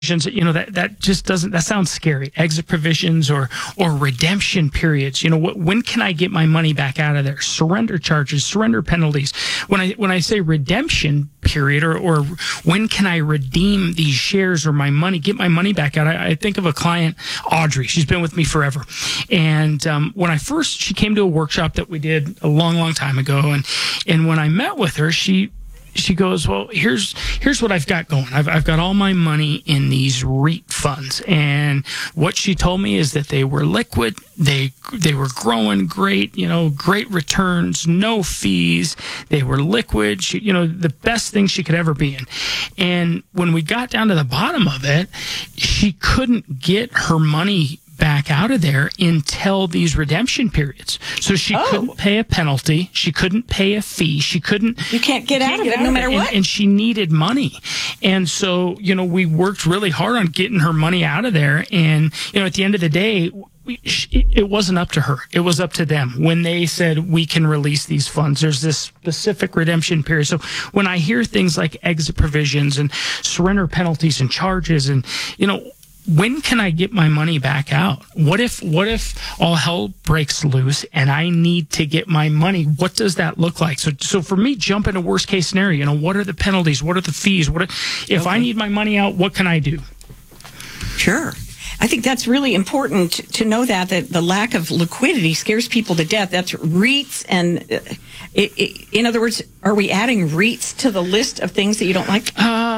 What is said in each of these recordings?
that just doesn't, that sounds scary. Exit provisions or redemption periods. When can I get my money back out of there? Surrender charges, surrender penalties. When I say redemption period or when can I redeem these shares or my money, get my money back out? I think of a client, Audrey. She's been with me forever. And when she came to a workshop that we did a long, long time ago. And when I met with her, she goes, well, here's what I've got going. I've got all my money in these REIT funds. And what she told me is that they were liquid. They were growing great, great returns, no fees. They were liquid, the best thing she could ever be in. And when we got down to the bottom of it, she couldn't get her money back out of there until these redemption periods. So she couldn't pay a penalty. She couldn't pay a fee. You can't get out of it no matter what. And she needed money. And so, we worked really hard on getting her money out of there. And, at the end of the day, it wasn't up to her. It was up to them. When they said, we can release these funds, there's this specific redemption period. So when I hear things like exit provisions and surrender penalties and charges and, when can I get my money back out? What if all hell breaks loose and I need to get my money? What does that look like? So for me, jump into worst case scenario. What are the penalties? What are the fees? If I need my money out, what can I do? Sure. I think that's really important to know that the lack of liquidity scares people to death. That's REITs. And in other words, are we adding REITs to the list of things that you don't like?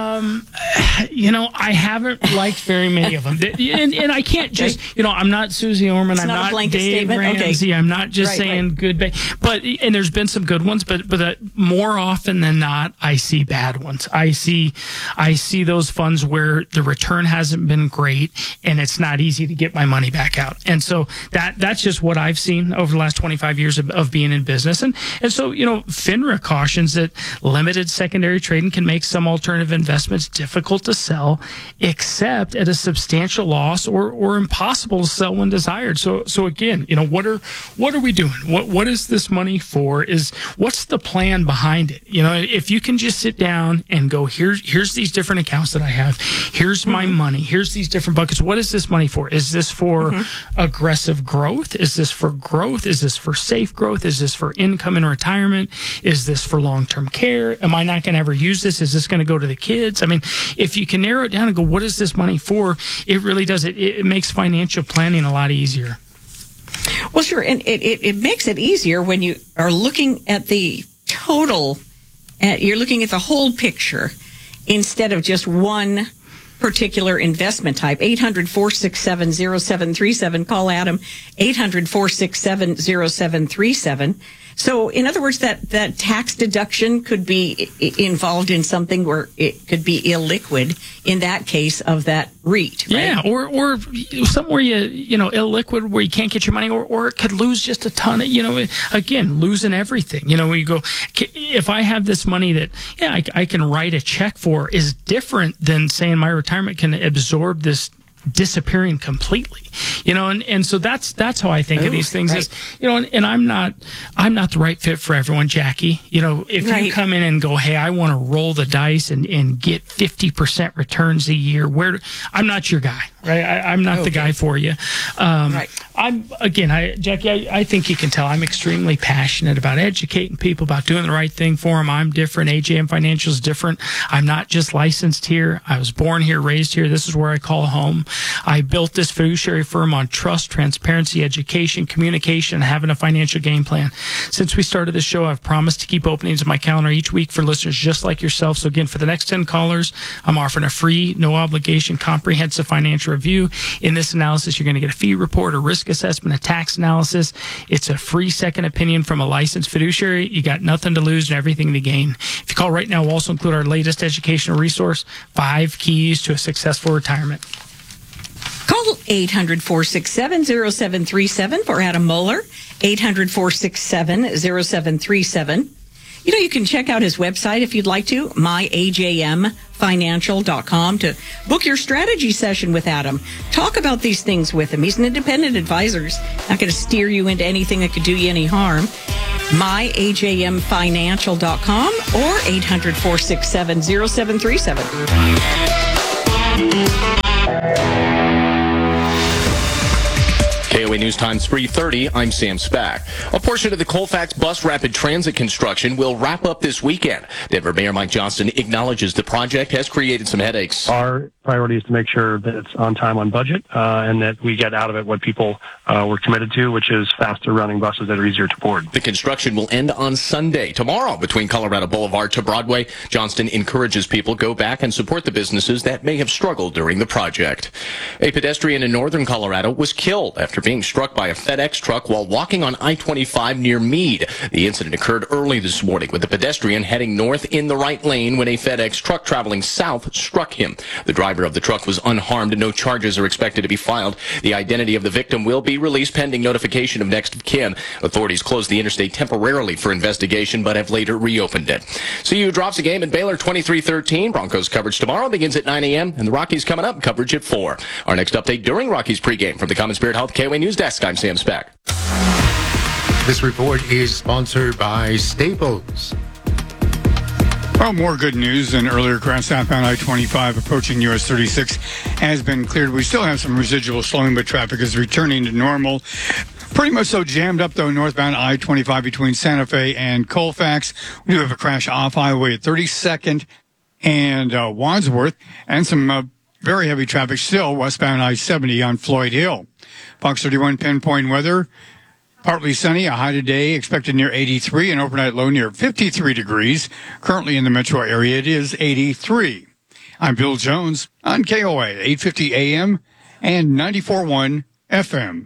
I haven't liked very many of them. And I can't just, I'm not Susie Orman. I'm not Dave Ramsey. Okay. I'm not just saying good. And there's been some good ones, but more often than not, I see bad ones. I see those funds where the return hasn't been great and it's not easy to get my money back out. And so that's just what I've seen over the last 25 years of being in business. And so, FINRA cautions that limited secondary trading can make some alternative investments difficult to sell, except at a substantial loss or impossible to sell when desired. So again, what are we doing? What is this money for? What's the plan behind it? If you can just sit down and go, here's these different accounts that I have. Here's my money. Here's these different buckets. What is this money for? Is this for aggressive growth? Is this for growth? Is this for safe growth? Is this for income and retirement? Is this for long-term care? Am I not going to ever use this? Is this going to go to the kids? I mean, if you can narrow it down and go, what is this money for? It really does. It makes financial planning a lot easier. Well, sure. And it makes it easier when you are looking at the total. You're looking at the whole picture instead of just one particular investment type. 800-467-0737. Call Adam. 800-467-0737. So, in other words, that tax deduction could be involved in something where it could be illiquid in that case of that REIT, right? Yeah, or somewhere illiquid where you can't get your money, or it could lose just a ton of, again, losing everything. When you go, if I have this money that, I can write a check for is different than saying my retirement can absorb this disappearing completely, and so that's how I think of these things. Right. And I'm not the right fit for everyone, Jackie. If you come in and go, hey, I want to roll the dice and get 50% returns a year, I'm not your guy, right? I'm not the guy for you. Jackie, I think you can tell I'm extremely passionate about educating people about doing the right thing for them. I'm different. AJM Financial is different. I'm not just licensed here. I was born here, raised here. This is where I call home. I built this fiduciary firm on trust, transparency, education, communication, and having a financial game plan. Since we started this show, I've promised to keep openings in my calendar each week for listeners just like yourself. So again, for the next 10 callers, I'm offering a free, no obligation, comprehensive financial review. In this analysis, you're going to get a fee report, a risk assessment, a tax analysis. It's a free second opinion from a licensed fiduciary. You got nothing to lose and everything to gain. If you call right now, we'll also include our latest educational resource, 5 Keys to a Successful Retirement. Call 800-467-0737 for Adam Moeller, 800-467-0737. You can check out his website if you'd like to, myajmfinancial.com, to book your strategy session with Adam. Talk about these things with him. He's an independent advisor. He's not going to steer you into anything that could do you any harm. myajmfinancial.com or 800-467-0737. KOA News Times 3:30. I'm Sam Spack. A portion of the Colfax Bus Rapid Transit construction will wrap up this weekend. Denver Mayor Mike Johnston acknowledges the project has created some headaches. Our priority is to make sure that it's on time, on budget, and that we get out of it what people were committed to, which is faster running buses that are easier to board. The construction will end on Sunday, tomorrow, between Colorado Boulevard to Broadway. Johnston encourages people go back and support the businesses that may have struggled during the project. A pedestrian in northern Colorado was killed after being struck by a FedEx truck while walking on I-25 near Meade. The incident occurred early this morning with the pedestrian heading north in the right lane when a FedEx truck traveling south struck him. The driver of the truck was unharmed and no charges are expected to be filed. The identity of the victim will be released pending notification of next of kin. Authorities closed the interstate temporarily for investigation but have later reopened it. CU drops a game at Baylor 23-13. Broncos coverage tomorrow begins at 9 a.m. and the Rockies coming up, coverage at 4. Our next update during Rockies pregame from the Common Spirit Health KOA News Desk. I'm Sam Spack. This report is sponsored by Staples. Well, more good news than earlier. Crash southbound I-25 approaching US 36 has been cleared. We still have some residual slowing, but traffic is returning to normal. Pretty much so jammed up, though, northbound I-25 between Santa Fe and Colfax. We do have a crash off highway at 32nd and Wadsworth, and some very heavy traffic still westbound I-70 on Floyd Hill. Fox 31 pinpoint weather. Partly sunny, a high today expected near 83, an overnight low near 53 degrees. Currently in the metro area, it is 83. I'm Bill Jones on KOA, 850 AM and 94.1 FM.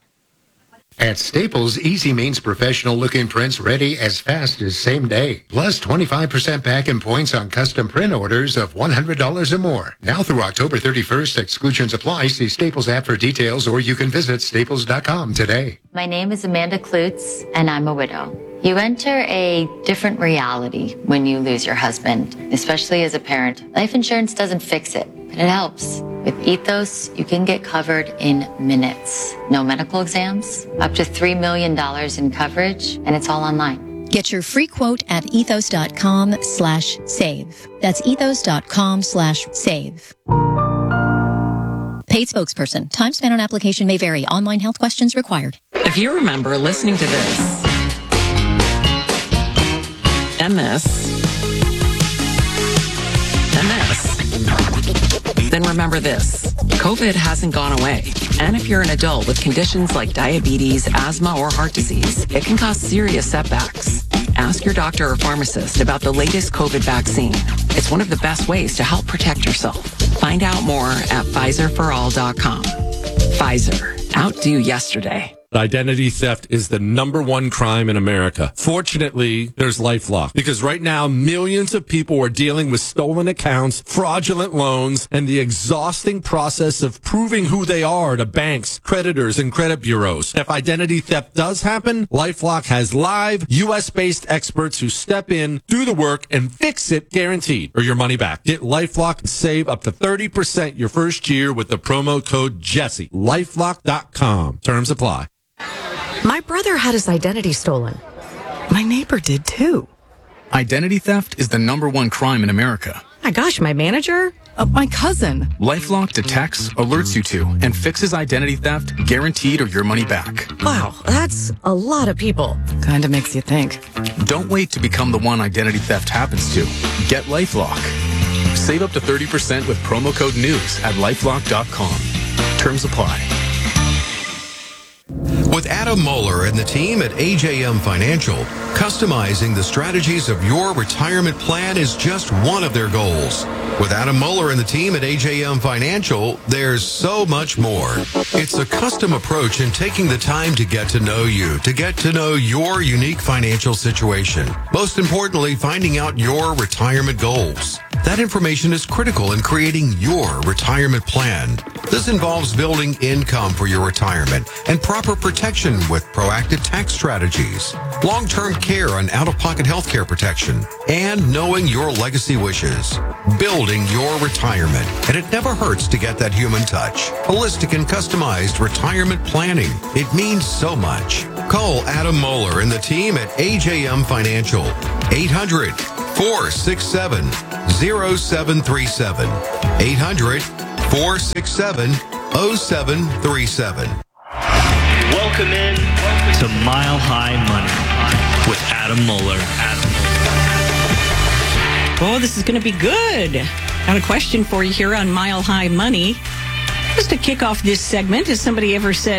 At Staples, easy means professional-looking prints ready as fast as same day. Plus 25% back in points on custom print orders of $100 or more. Now through October 31st, exclusions apply. See Staples app for details, or you can visit staples.com today. My name is Amanda Klutz, and I'm a widow. You enter a different reality when you lose your husband, especially as a parent. Life insurance doesn't fix it, but it helps. With Ethos, you can get covered in minutes. No medical exams, up to $3 million in coverage, and it's all online. Get your free quote at ethos.com/save. That's ethos.com/save. Paid spokesperson. Time spent on application may vary. Online health questions required. If you remember listening to this and this and this, then remember this. COVID hasn't gone away. And if you're an adult with conditions like diabetes, asthma, or heart disease, it can cause serious setbacks. Ask your doctor or pharmacist about the latest COVID vaccine. It's one of the best ways to help protect yourself. Find out more at PfizerForAll.com. Pfizer. Outdo yesterday. Identity theft is the #1 crime in America. Fortunately, there's LifeLock, because right now millions of people are dealing with stolen accounts, fraudulent loans, and the exhausting process of proving who they are to banks, creditors, and credit bureaus. If identity theft does happen, LifeLock has live US-based experts who step in, do the work, and fix it guaranteed, or your money back. Get LifeLock and save up to 30% your first year with the promo code Jesse. LifeLock.com. Terms apply. My brother had his identity stolen. My neighbor did too. Identity theft is the #1 crime in America. My gosh, my manager? My cousin. LifeLock detects, alerts you to, and fixes identity theft, guaranteed or your money back. Wow, that's a lot of people. Kinda makes you think. Don't wait to become the one identity theft happens to. Get LifeLock. Save up to 30% with promo code NEWS at LifeLock.com. Terms apply. With Adam Moeller and the team at AJM Financial, customizing the strategies of your retirement plan is just one of their goals. With Adam Moeller and the team at AJM Financial, there's so much more. It's a custom approach in taking the time to get to know you, to get to know your unique financial situation. Most importantly, finding out your retirement goals. That information is critical in creating your retirement plan. This involves building income for your retirement and proper protection with proactive tax strategies, long-term care and out-of-pocket health care protection, and knowing your legacy wishes. Building your retirement. And it never hurts to get that human touch. Holistic and customized retirement planning. It means so much. Call Adam Moeller and the team at AJM Financial. 800 800-467-0737. 800-467-0737. Welcome in to Mile High Money with Adam Moeller. Oh, this is going to be good. Got a question for you here on Mile High Money. Just to kick off this segment, has somebody ever said,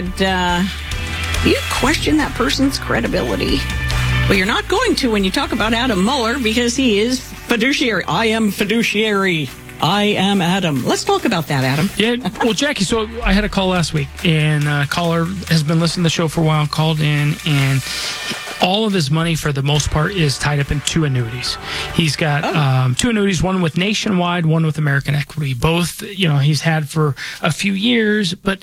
you question that person's credibility? Well, you're not going to when you talk about Adam Moeller, because he is fiduciary. I am fiduciary. I am Adam. Let's talk about that, Adam. Yeah, well, Jackie, so I had a call last week, and a caller has been listening to the show for a while, called in, and all of his money, for the most part, is tied up in 2 annuities. He's got 2 annuities, one with Nationwide, one with American Equity. Both, he's had for a few years, but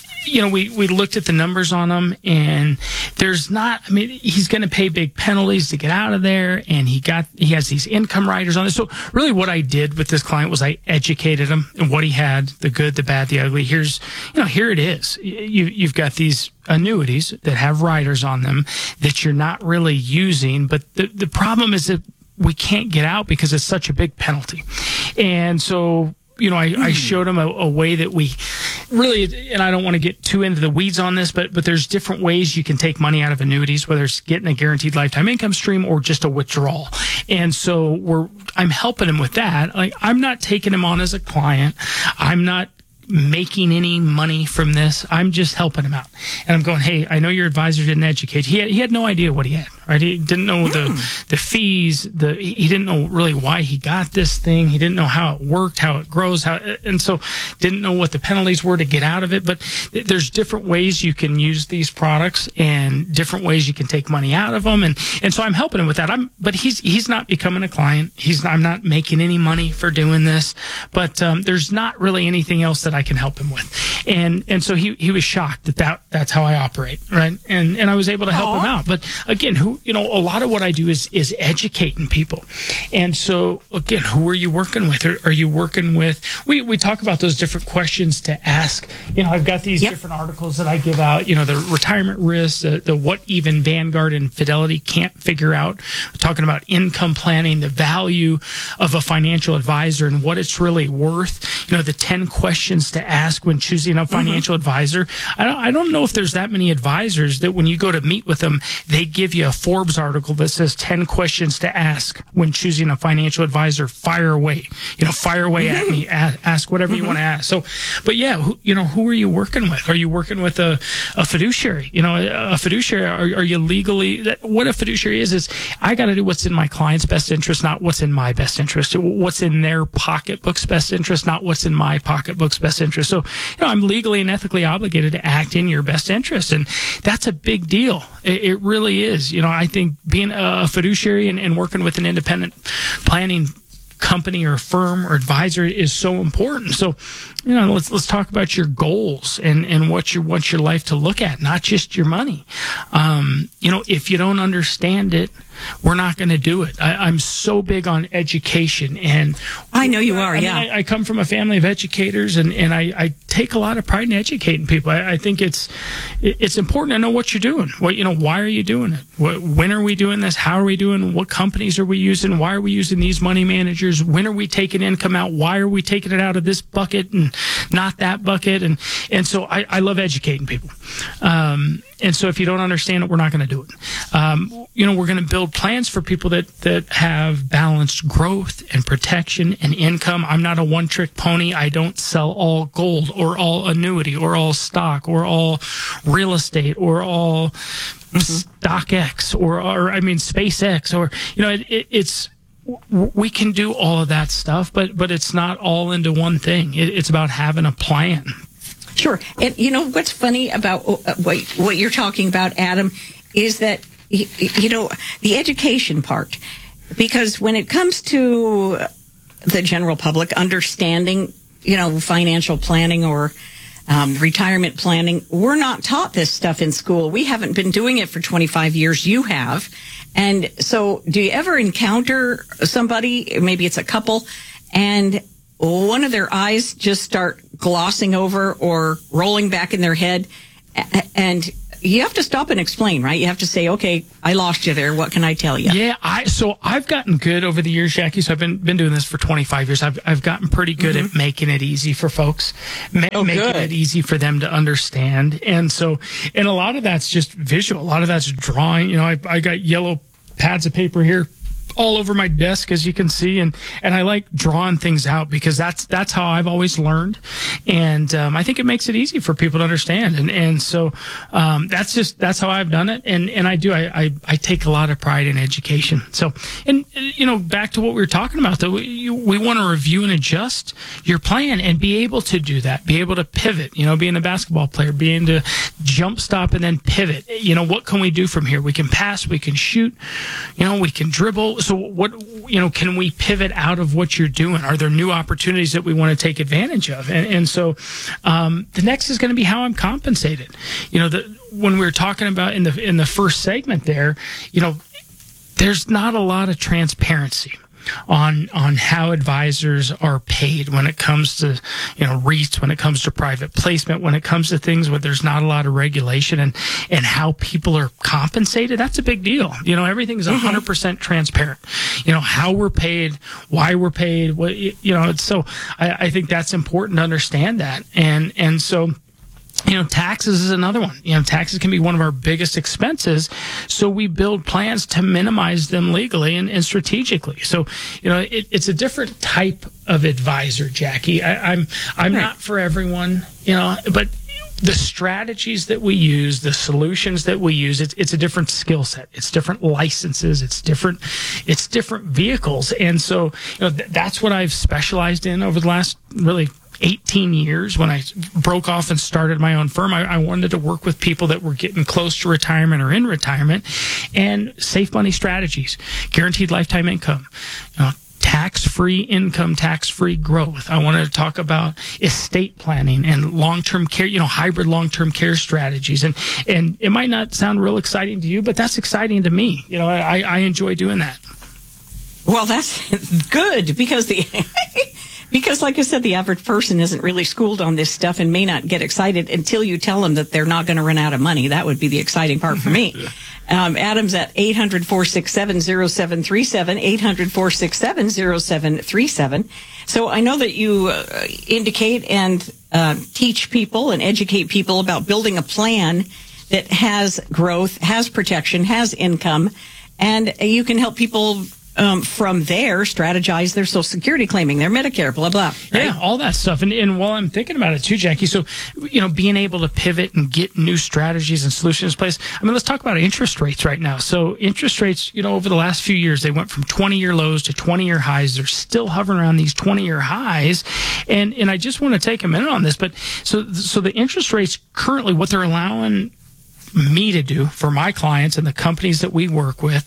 we looked at the numbers on them, and he's going to pay big penalties to get out of there, and he has these income riders on this. So really what I did with this client was I educated him in what he had, the good, the bad, the ugly. Here it is. You've got these annuities that have riders on them that you're not really using, but the problem is that we can't get out because it's such a big penalty. And so I showed him a way that we really, and I don't want to get too into the weeds on this, but there's different ways you can take money out of annuities, whether it's getting a guaranteed lifetime income stream or just a withdrawal. And so I'm helping him with that. Like, I'm not taking him on as a client. I'm not making any money from this. I'm just helping him out. And I'm going, hey, I know your advisor didn't educate. He had no idea what he had, right? He didn't know the fees. He didn't know really why he got this thing. He didn't know how it worked, how it grows, and so didn't know what the penalties were to get out of it. But there's different ways you can use these products and different ways you can take money out of them. And so I'm helping him with that. But he's not becoming a client. I'm not making any money for doing this. But there's not really anything else that I can help him with. And so he was shocked that's how I operate, right? And I was able to help him out. But again, a lot of what I do is educating people. And so again, who are you working with? Are you working with, we talk about those different questions to ask. I've got these different articles that I give out, the retirement risks, the what even Vanguard and Fidelity can't figure out. We're talking about income planning, the value of a financial advisor and what it's really worth. The 10 questions to ask when choosing a financial advisor. I don't know if there's that many advisors that when you go to meet with them, they give you a Forbes article that says 10 questions to ask when choosing a financial advisor. Fire away, at me, ask whatever you want to ask. So, but yeah, who are you working with? Are you working with a fiduciary? A fiduciary, are you legally, what a fiduciary is I got to do what's in my client's best interest, not what's in my best interest. What's in their pocketbook's best interest, not what's in my pocketbook's best interest. So, I'm legally and ethically obligated to act in your best interest. And that's a big deal. It really is. I think being a fiduciary and working with an independent planning company or firm or advisor is so important. So, let's talk about your goals and what you want your life to look at, not just your money. If you don't understand it, we're not going to do it. I'm so big on education, and I know you are. I come from a family of educators, and I take a lot of pride in educating people. I think it's important to know what you're doing. Why are you doing it? When are we doing this? How are we doing? What companies are we using? Why are we using these money managers? When are we taking income out? Why are we taking it out of this bucket and not that bucket? And so I love educating people. And so if you don't understand it, we're not going to do it. We're going to build plans for people that have balanced growth and protection and income. I'm not a one-trick pony. I don't sell all gold or all annuity or all stock or all real estate or all StockX or SpaceX or, it's, we can do all of that stuff, but it's not all into one thing. It's about having a plan. Sure. And what's funny about what you're talking about, Adam, is that, the education part, because when it comes to the general public understanding, financial planning or retirement planning, we're not taught this stuff in school. We haven't been doing it for 25 years. You have. And so do you ever encounter somebody, maybe it's a couple, and one of their eyes just start glossing over or rolling back in their head, and you have to stop and explain, right? You have to say, okay, I lost you there. What can I tell you? Yeah, so I've gotten good over the years, Jackie. So I've been doing this for 25 years. I've gotten pretty good at making it easy for folks, making it easy for them to understand. And a lot of that's just visual. A lot of that's drawing. You know, I got yellow pads of paper here all over my desk, as you can see, and I like drawing things out because that's how I've always learned, and I think it makes it easy for people to understand, and so that's how I've done it, and I take a lot of pride in education. So, and you know, back to what we were talking about, though, we want to review and adjust your plan and be able to do that, be able to pivot. You know, being a basketball player, being to jump, stop, and then pivot. You know, what can we do from here? We can pass, we can shoot, you know, we can dribble. So what, you know, can we pivot out of what you're doing? Are there new opportunities that we want to take advantage of? And so the next is going to be how I'm compensated. You know, when we were talking about in the first segment there, you know, there's not a lot of transparency on how advisors are paid when it comes to, you know, REITs, when it comes to private placement, when it comes to things where there's not a lot of regulation and how people are compensated. That's a big deal. You know, everything's 100% transparent. You know, how we're paid, why we're paid, what, you know, so I think that's important to understand that. And so, you know, taxes is another one. You know, taxes can be one of our biggest expenses. So we build plans to minimize them legally and strategically. So, you know, it's a different type of advisor, Jackie. I'm not for everyone, you know, but the strategies that we use, the solutions that we use, it's a different skill set. It's different licenses. It's different vehicles. And so, you know, that's what I've specialized in over the last really 18 years. When I broke off and started my own firm, I wanted to work with people that were getting close to retirement or in retirement, and safe money strategies, guaranteed lifetime income, you know, tax-free income, tax-free growth. I wanted to talk about estate planning and long-term care, you know, hybrid long-term care strategies. And it might not sound real exciting to you, but that's exciting to me. You know, I enjoy doing that. Well, that's good because because, like I said, the average person isn't really schooled on this stuff and may not get excited until you tell them that they're not going to run out of money. That would be the exciting part for me. Adam's at 800-467-0737, 800-467-0737. So I know that you indicate and teach people and educate people about building a plan that has growth, has protection, has income, and you can help people from there strategize their Social Security claiming, their Medicare, blah, blah. Right? Yeah, all that stuff. And while I'm thinking about it too, Jackie, so, you know, being able to pivot and get new strategies and solutions in place. I mean, let's talk about interest rates right now. So interest rates, you know, over the last few years, they went from 20-year lows to 20-year highs. They're still hovering around these 20-year highs. And I just want to take a minute on this. But so the interest rates currently, what they're allowing me to do for my clients and the companies that we work with,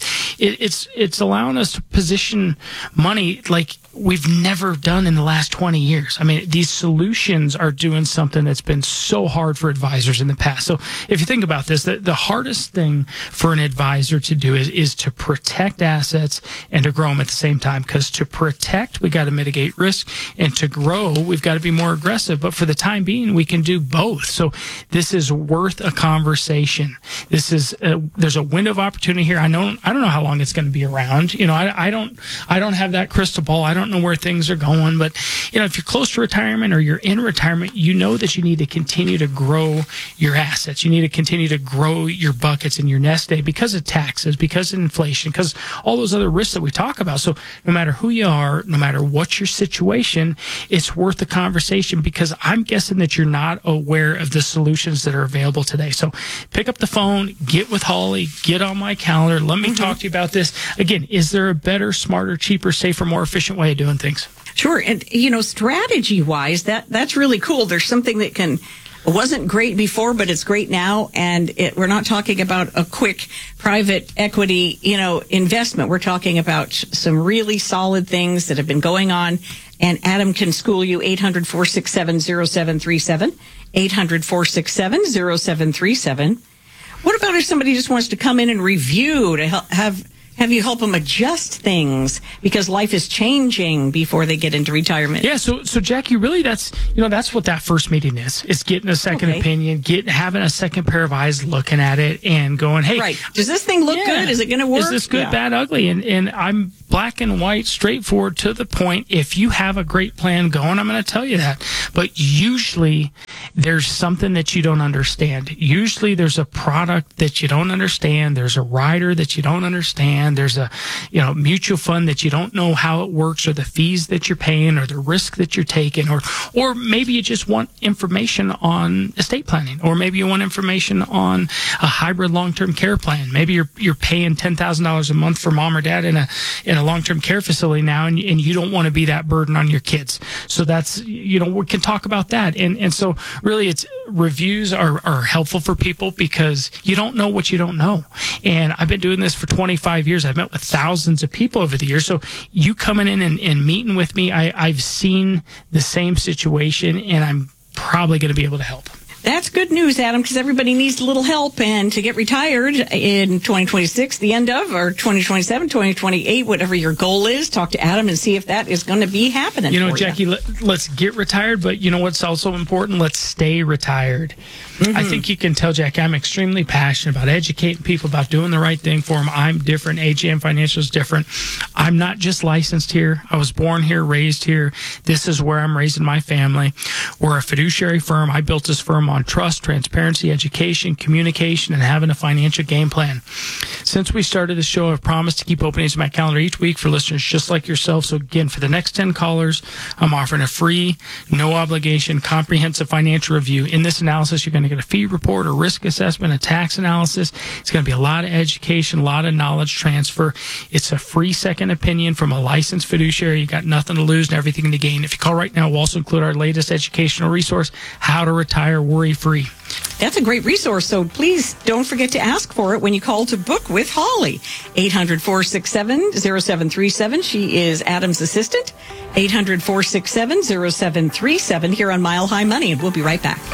it's allowing us to position money like we've never done in the last 20 years. I mean, these solutions are doing something that's been so hard for advisors in the past. So if you think about this, the hardest thing for an advisor to do is to protect assets and to grow them at the same time. Because to protect, we got to mitigate risk, and to grow, we've got to be more aggressive. But for the time being, we can do both. So this is worth a conversation. This is there's a window of opportunity here. I don't know how long it's going to be around. You know, I don't have that crystal ball. I don't know where things are going, but you know, if you're close to retirement or you're in retirement, you know that you need to continue to grow your assets. You need to continue to grow your buckets in your nest egg because of taxes, because of inflation, because all those other risks that we talk about. So no matter who you are, no matter what your situation, it's worth the conversation, because I'm guessing that you're not aware of the solutions that are available today. So pick up the phone, get with Holly, get on my calendar. Let me talk to you about this. Again, is there a better, smarter, cheaper, safer, more efficient way of doing things? Sure. And, you know, strategy-wise, that's really cool. There's something that wasn't great before, but it's great now. And we're not talking about a quick private equity, you know, investment. We're talking about some really solid things that have been going on. And Adam can school you. 800-467-0737, 800-467-0737. What about if somebody just wants to come in and review to have have you help them adjust things because life is changing before they get into retirement. Yeah, so Jackie, really that's what that first meeting is getting a second opinion, having a second pair of eyes looking at it and going, hey, right, does this thing look good? Is it going to work? Is this good, bad, ugly? And I'm black and white, straightforward, to the point. If you have a great plan going, I'm going to tell you that. But usually there's something that you don't understand. Usually there's a product that you don't understand. There's a rider that you don't understand. There's a mutual fund that you don't know how it works, or the fees that you're paying, or the risk that you're taking, or maybe you just want information on estate planning, or maybe you want information on a hybrid long-term care plan. Maybe you're paying $10,000 a month for mom or dad in a long-term care facility now, and you don't want to be that burden on your kids. So that's we can talk about that, and so really it's reviews are helpful for people because you don't know what you don't know. And I've been doing this for 25 years. I've met with thousands of people over the years. So you coming in and meeting with me, I've seen the same situation, and I'm probably going to be able to help. That's good news, Adam, because everybody needs a little help. And to get retired in 2026, the end of, or 2027, 2028, whatever your goal is, talk to Adam and see if that is going to be happening. Jackie, let's get retired, but you know what's also important? Let's stay retired. I think you can tell, Jackie, I'm extremely passionate about educating people, about doing the right thing for them. I'm different. AJM Financial is different. I'm not just licensed here. I was born here, raised here. This is where I'm raising my family. We're a fiduciary firm. I built this firm on trust, transparency, education, communication, and having a financial game plan. Since we started the show, I've promised to keep openings in my calendar each week for listeners just like yourself. So again, for the next 10 callers, I'm offering a free, no obligation, comprehensive financial review. In this analysis, you're going to get a fee report, a risk assessment, a tax analysis. It's going to be a lot of education, a lot of knowledge transfer. It's a free second opinion from a licensed fiduciary. You got nothing to lose and everything to gain. If you call right now, we'll also include our latest educational resource, How to Retire Worry-Free. That's a great resource, so please don't forget to ask for it when you call to book with Holly. 800-467-0737. She is Adam's assistant. 800-467-0737 here on Mile High Money, and we'll be right back.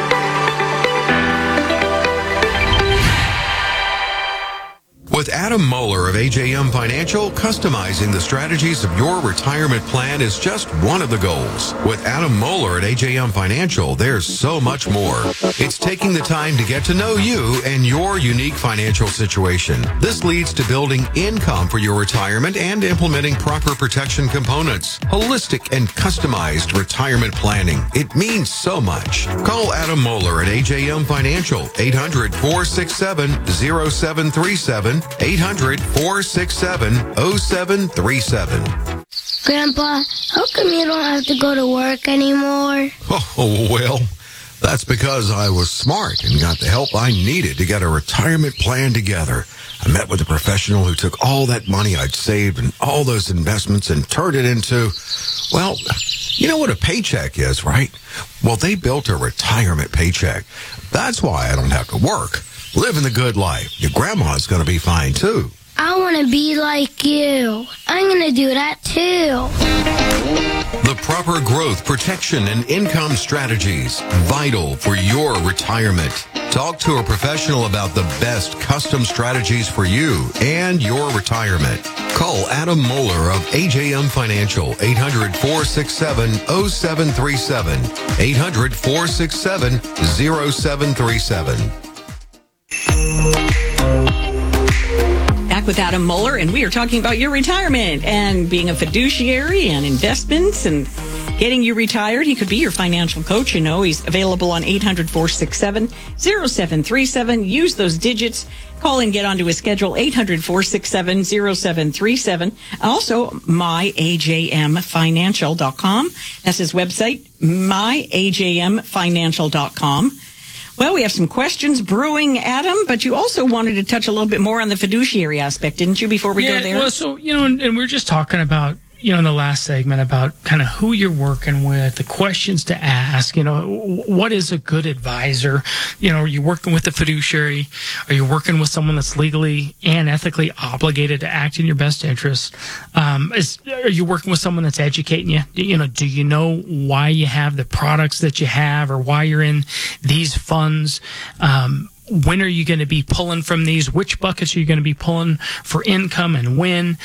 With Adam Moeller of AJM Financial, customizing the strategies of your retirement plan is just one of the goals. With Adam Moeller at AJM Financial, there's so much more. It's taking the time to get to know you and your unique financial situation. This leads to building income for your retirement and implementing proper protection components. Holistic and customized retirement planning. It means so much. Call Adam Moeller at AJM Financial, 800-467-0737. 800-467-0737. Grandpa, how come you don't have to go to work anymore? Oh, well, that's because I was smart and got the help I needed to get a retirement plan together. I met with a professional who took all that money I'd saved and all those investments and turned it into, well, you know what a paycheck is, right? Well, they built a retirement paycheck. That's why I don't have to work. Living the good life. Your grandma's going to be fine, too. I want to be like you. I'm going to do that, too. The proper growth, protection, and income strategies. Vital for your retirement. Talk to a professional about the best custom strategies for you and your retirement. Call Adam Moeller of AJM Financial, 800-467-0737. 800-467-0737. Back with Adam Moeller, and we are talking about your retirement and being a fiduciary and investments and getting you retired. He could be your financial coach. He's available on 800-467-0737. Use those digits. Call and get onto his schedule, 800-467-0737. Also, myajmfinancial.com. That's his website, myajmfinancial.com. Well, we have some questions brewing, Adam, but you also wanted to touch a little bit more on the fiduciary aspect, didn't you, before we go there? Well, so, and we're just talking about, in the last segment about kind of who you're working with, the questions to ask, what is a good advisor? Are you working with a fiduciary? Are you working with someone that's legally and ethically obligated to act in your best interest? Are you working with someone that's educating you? Do you know why you have the products that you have or why you're in these funds? when are you going to be pulling from these? Which buckets are you going to be pulling for income and when?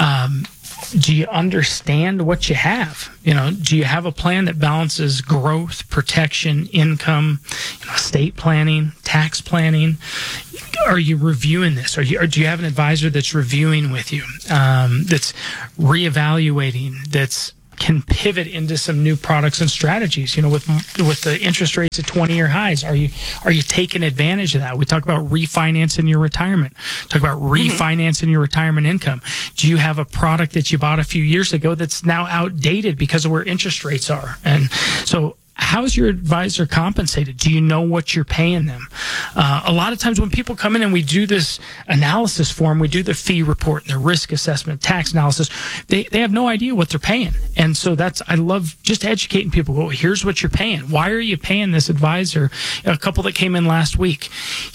Do you understand what you have? Do you have a plan that balances growth, protection, income, estate planning, tax planning? Are you reviewing this? Or do you have an advisor that's reviewing with you, that's reevaluating, that's can pivot into some new products and strategies? With the interest rates at 20-year highs, are you taking advantage of that? We talk about refinancing your retirement. Talk about refinancing your retirement income. Do you have a product that you bought a few years ago that's now outdated because of where interest rates are? And so, how's your advisor compensated? Do you know what you're paying them? A lot of times when people come in and we do this analysis for them, we do the fee report and the risk assessment, tax analysis, they have no idea what they're paying. And so I love just educating people. Well, here's what you're paying. Why are you paying this advisor? A couple that came in last week,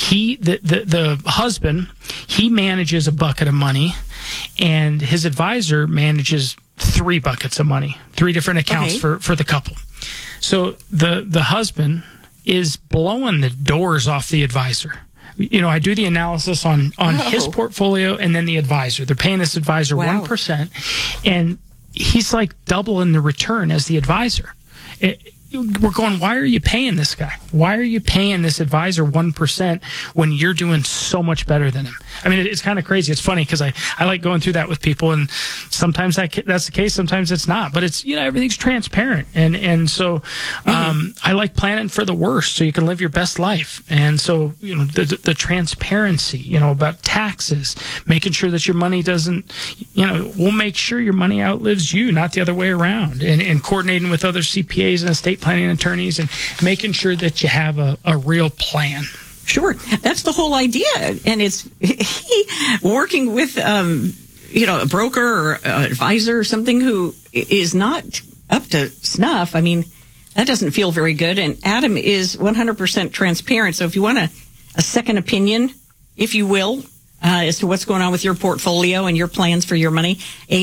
the husband, he manages a bucket of money and his advisor manages 3 buckets of money, 3 different accounts for the couple. So the husband is blowing the doors off the advisor. I do the analysis on his portfolio and then the advisor. They're paying this advisor 1%, and he's like doubling the return as the advisor. We're going, why are you paying this guy? Why are you paying this advisor 1% when you're doing so much better than him? I mean, it's kind of crazy. It's funny because I like going through that with people, and sometimes that's the case, sometimes it's not. But it's, everything's transparent. And so I like planning for the worst so you can live your best life. And so, the transparency, about taxes, making sure that your money doesn't, we'll make sure your money outlives you, not the other way around. And coordinating with other CPAs and estate planning attorneys and making sure that you have a real plan. Sure. That's the whole idea. And it's working with, a broker or advisor or something who is not up to snuff. I mean, that doesn't feel very good. And Adam is 100% transparent. So if you want a second opinion, if you will, as to what's going on with your portfolio and your plans for your money,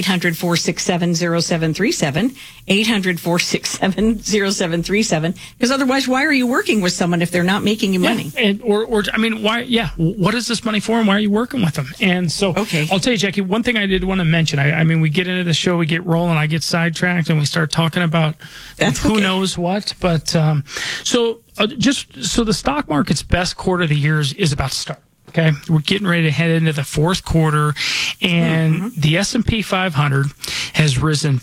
800-467-0737, 800-467-0737. Because otherwise, why are you working with someone if they're not making you money? Why? Yeah. What is this money for, and why are you working with them? And so, I'll tell you, Jackie, one thing I did want to mention. I mean, we get into the show, we get rolling, I get sidetracked, and we start talking about who knows what. But so the stock market's best quarter of the year is about to start. Okay, we're getting ready to head into the 4th quarter, and the S&P 500 has risen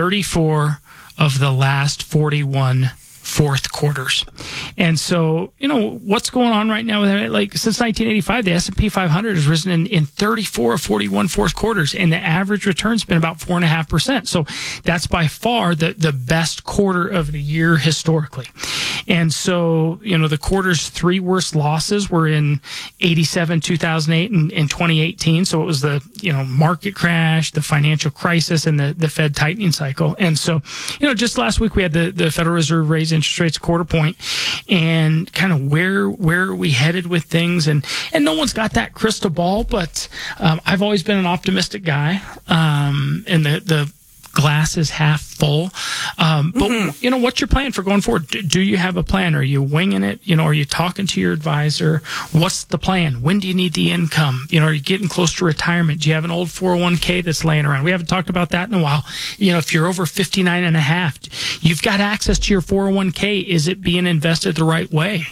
34 of the last 41 4th quarters. And so, what's going on right now with it? Like, since 1985, the S&P 500 has risen in 34 of 41 4th quarters, and the average return's been about 4.5%. So that's by far the best quarter of the year historically. And so, the quarter's 3 worst losses were in 87, 2008, and 2018. So it was the, market crash, the financial crisis, and the Fed tightening cycle. And so, just last week we had the Federal Reserve raise interest rates 1/4 point, and kind of where are we headed with things, and no one's got that crystal ball, but I've always been an optimistic guy, and the glass is half full. But what's your plan for going forward? Do you have a plan? Are you winging it? Are you talking to your advisor? What's the plan? When do you need the income? Are you getting close to retirement? Do you have an old 401k that's laying around? We haven't talked about that in a while. If you're over 59 and a half, you've got access to your 401k. Is it being invested the right way?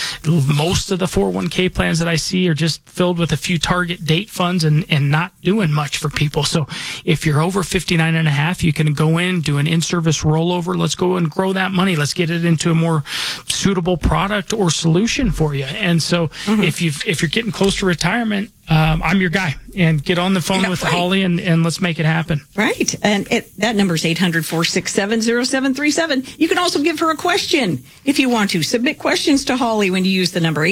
Most of the 401k plans that I see are just filled with a few target date funds and not doing much for people. So if you're over 59 and a half, you can go in, do an in-service rollover. Let's go and grow that money. Let's get it into a more suitable product or solution for you. And so if you're getting close to retirement, I'm your guy, and get on the phone with Holly and let's make it happen. Right. And that number is 800-467-0737. You can also give her a question if you want to. Submit questions to Holly when you use the number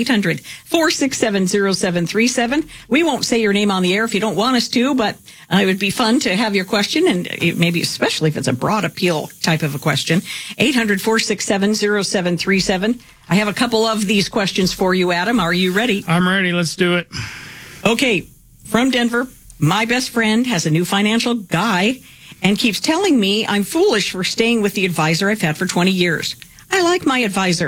800-467-0737. We won't say your name on the air if you don't want us to, but it would be fun to have your question, and maybe especially if it's a broad appeal type of a question. 800-467-0737. I have a couple of these questions for you, Adam. Are you ready? I'm ready. Let's do it. Okay, from Denver, my best friend has a new financial guy and keeps telling me I'm foolish for staying with the advisor I've had for 20 years. I like my advisor.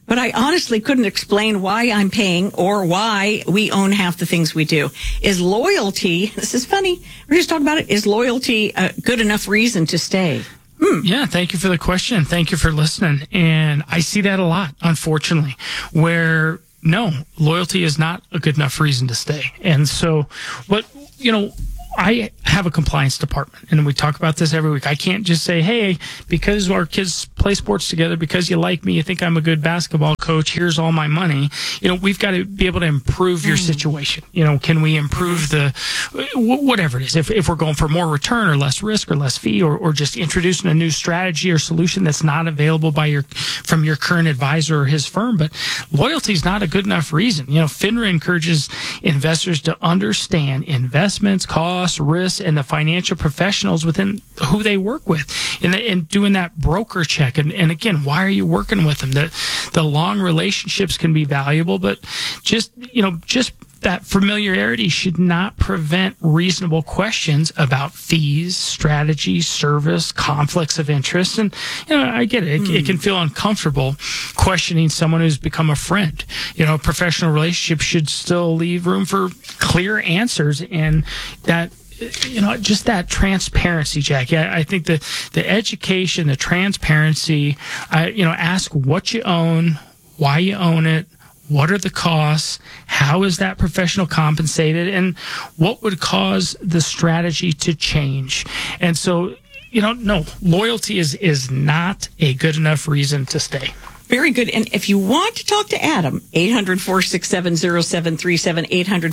but I honestly couldn't explain why I'm paying or why we own half the things we do. Is loyalty, this is funny, we're just talking about it, is loyalty a good enough reason to stay? Yeah, thank you for the question. Thank you for listening. And I see that a lot, unfortunately, where no, loyalty is not a good enough reason to stay. And so, but, I have a compliance department, and we talk about this every week. I can't just say, hey, because our kids play sports together, because you like me, you think I'm a good basketball coach, here's all my money. We've got to be able to improve your situation. Can we improve whatever it is? If we're going for more return or less risk or less fee, or just introducing a new strategy or solution that's not available from your current advisor or his firm. But loyalty is not a good enough reason. FINRA encourages investors to understand investments, costs, risks, and the financial professionals within who they work with, and doing that broker check. And again, why are you working with them? The long relationships can be valuable, but just that familiarity should not prevent reasonable questions about fees, strategy, service, conflicts of interest. And, I get it. It can feel uncomfortable questioning someone who's become a friend. A professional relationship should still leave room for clear answers, and that, just that transparency, Jackie. I think the education, the transparency, ask what you own, why you own it, what are the costs, how is that professional compensated, and what would cause the strategy to change. And so, no, loyalty is not a good enough reason to stay. Very good. And if you want to talk to Adam, 800-467-0737,